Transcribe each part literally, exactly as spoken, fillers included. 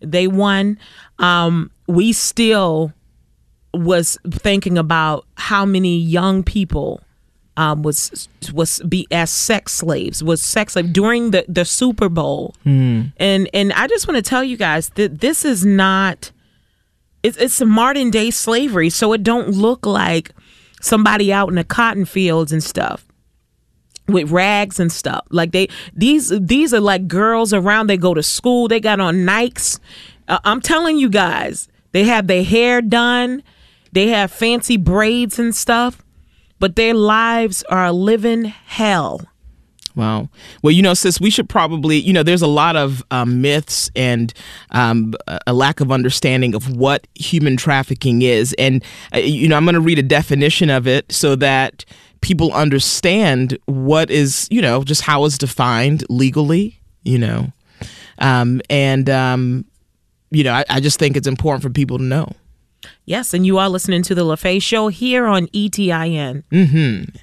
they won, um, we still was thinking about how many young people um, was was be as sex slaves, was sex slave during the, the Super Bowl. Mm. And and I just want to tell you guys that this is not, it's, it's a modern day slavery. So it don't look like somebody out in the cotton fields and stuff with rags and stuff. Like they, these, these are like girls around, they go to school, they got on Nikes. Uh, I'm telling you guys, they have their hair done. They have fancy braids and stuff, but their lives are a living hell. Wow. Well, you know, sis, we should probably, you know, there's a lot of um, myths and um, a lack of understanding of what human trafficking is. And, uh, you know, I'm going to read a definition of it so that people understand what is, you know, just how it's defined legally, you know. Um, and, um, you know, I, I just think it's important for people to know. Yes, and you are listening to the LaFaye Show here on E T I N. Mm-hmm.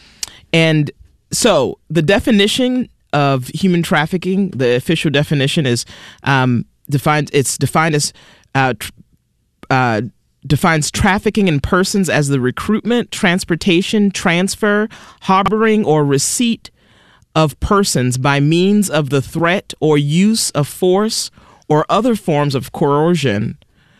And so the definition of human trafficking, the official definition is um, defined. It's defined as uh, tr- uh, defines trafficking in persons as the recruitment, transportation, transfer, harboring, or receipt of persons by means of the threat or use of force or other forms of coercion,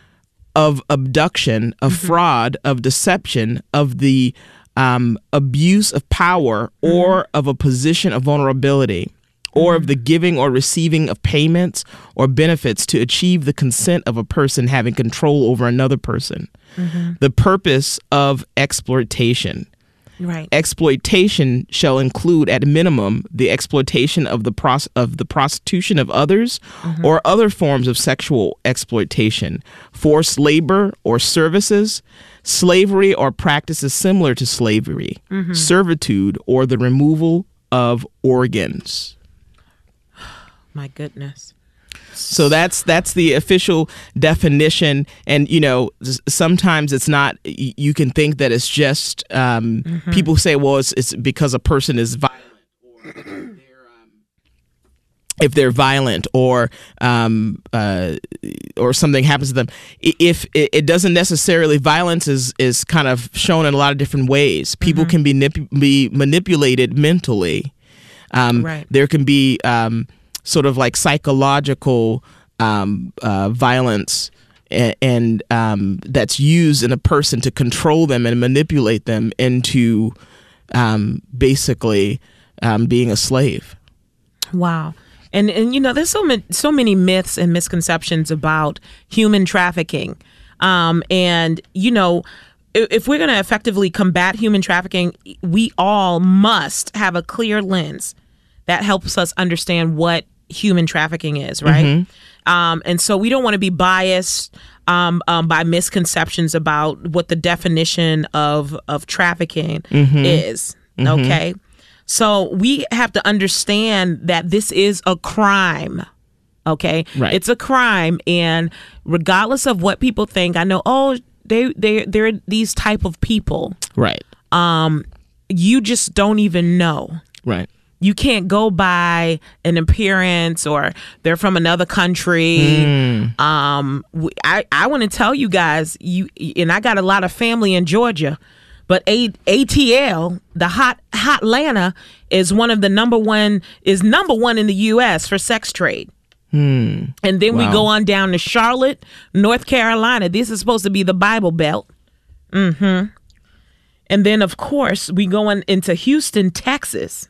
of abduction, of mm-hmm. fraud, of deception, of the um, abuse of power or mm-hmm. of a position of vulnerability, or mm-hmm. of the giving or receiving of payments or benefits to achieve the consent of a person having control over another person. Mm-hmm. The purpose of exploitation. Right. Exploitation shall include, at minimum, the exploitation of the pros- of the prostitution of others mm-hmm. or other forms of sexual exploitation, forced labor or services, slavery or practices similar to slavery, mm-hmm. servitude, or the removal of organs. My goodness. So that's that's the official definition. And, you know, sometimes it's not, you can think that it's just um, mm-hmm. people say, well, it's, it's because a person is violent or they're, um, if they're violent or um, uh, or something happens to them. If it, it doesn't necessarily, violence is, is kind of shown in a lot of different ways. People mm-hmm. can be, nip- be manipulated mentally. Um, right. There can be um, sort of like psychological um, uh, violence and, and um, that's used in a person to control them and manipulate them into um, basically um, being a slave. Wow. And, and you know, there's so many, so many myths and misconceptions about human trafficking. Um, and, you know, if, if we're going to effectively combat human trafficking, we all must have a clear lens that helps us understand what human trafficking is, right? Mm-hmm. Um, and so we don't want to be biased um, um, by misconceptions about what the definition of, of trafficking mm-hmm. is, mm-hmm. okay? So we have to understand that this is a crime, okay? Right. It's a crime, and regardless of what people think, I know, oh, they they they're these type of people, right? Um, you just don't even know, right? You can't go by an appearance or they're from another country. Mm. Um, I I want to tell you guys, you and I got a lot of family in Georgia. But A- ATL, the hot Hotlanta, is one of the number one is number one in the U S for sex trade. Hmm. And then Wow. we go on down to Charlotte, North Carolina. This is supposed to be the Bible Belt. Mm-hmm. And then, of course, we go on into Houston, Texas,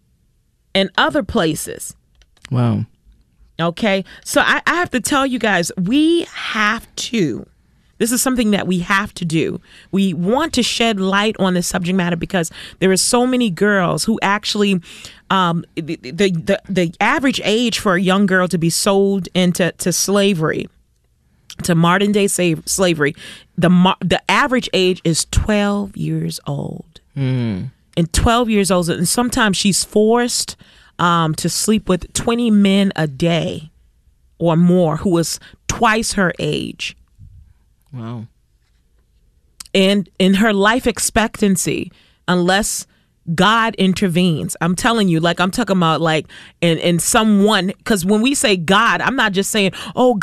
and other places. Wow. Okay. So I, I have to tell you guys, we have to. This is something that we have to do. We want to shed light on this subject matter because there are so many girls who actually, um, the, the the the average age for a young girl to be sold into to slavery, to modern day slave, slavery, the the average age is twelve years old. Mm. And twelve years old, and sometimes she's forced um, to sleep with twenty men a day or more, who is twice her age. Wow. And in her life expectancy, unless God intervenes, I'm telling you, like I'm talking about like in, in someone, because when we say God, I'm not just saying, oh,